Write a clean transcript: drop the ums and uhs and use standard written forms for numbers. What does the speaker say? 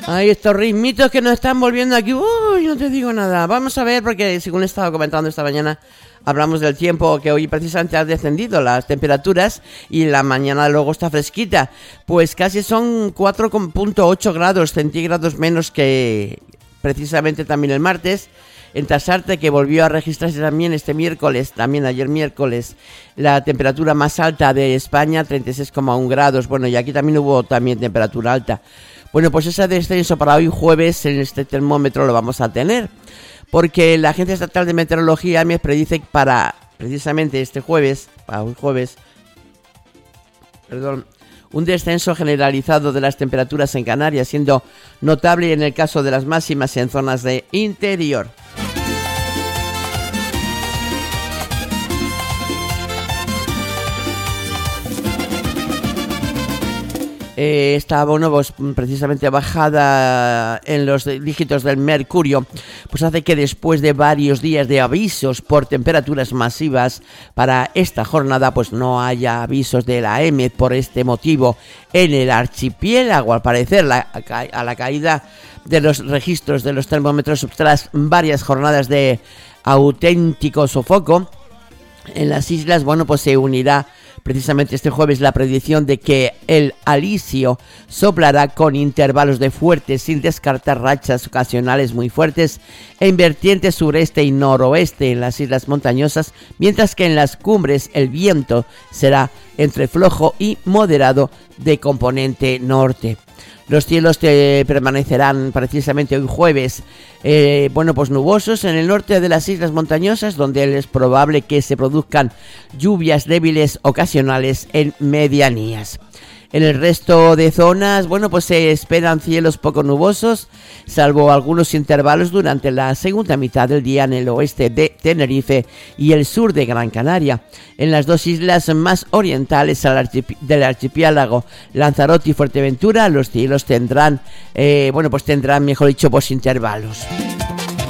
Ay, estos ritmitos que nos están volviendo aquí. Uy, no te digo nada. Vamos a ver, porque según he estado comentando esta mañana, hablamos del tiempo, que hoy precisamente ha descendido las temperaturas y la mañana luego está fresquita. Pues casi son 4,8 grados centígrados menos que precisamente también el martes. En Tasarte, que volvió a registrarse también este miércoles, también ayer miércoles, la temperatura más alta de España, 36,1 grados. Bueno, y aquí también hubo también temperatura alta. Bueno, pues ese descenso para hoy jueves en este termómetro lo vamos a tener, porque la Agencia Estatal de Meteorología me predice para precisamente este jueves, para hoy jueves, un descenso generalizado de las temperaturas en Canarias, siendo notable en el caso de las máximas en zonas de interior. Esta, bueno, pues precisamente bajada en los dígitos del mercurio, pues hace que después de varios días de avisos por temperaturas masivas para esta jornada, pues no haya avisos de la EMET por este motivo en el archipiélago. Al parecer, a la caída de los registros de los termómetros tras varias jornadas de auténtico sofoco en las islas, bueno, pues se unirá precisamente este jueves la predicción de que el alisio soplará con intervalos de fuertes, sin descartar rachas ocasionales muy fuertes en vertientes sureste y noroeste en las islas montañosas, mientras que en las cumbres el viento será entre flojo y moderado de componente norte. Los cielos permanecerán precisamente hoy jueves, bueno, pues nubosos en el norte de las islas montañosas, donde es probable que se produzcan lluvias débiles ocasionales en medianías. En el resto de zonas, bueno, pues se esperan cielos poco nubosos, salvo algunos intervalos durante la segunda mitad del día en el oeste de Tenerife y el sur de Gran Canaria. En las dos islas más orientales del archipiélago, Lanzarote y Fuerteventura, los cielos tendrán, mejor dicho, pues intervalos.